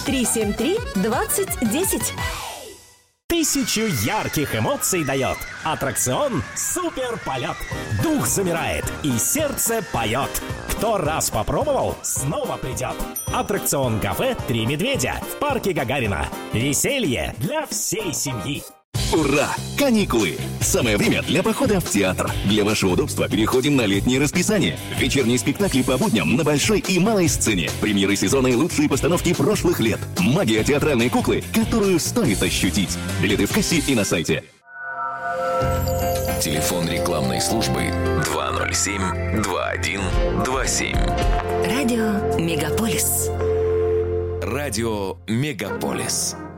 373-2010. 1000 ярких эмоций дает аттракцион «Суперполет». Дух замирает и сердце поет. Кто раз попробовал, снова придет. Аттракцион «Кафе Три медведя» в парке Гагарина. Веселье для всей семьи. Ура! Каникулы! Самое время для похода в театр. Для вашего удобства переходим на летнее расписание. Вечерние спектакли по будням на большой и малой сцене. Премьеры сезона и лучшие постановки прошлых лет. Магия театральной куклы, которую стоит ощутить. Билеты в кассе и на сайте. Телефон рекламной службы 207-2127. Радио Мегаполис. Радио Мегаполис.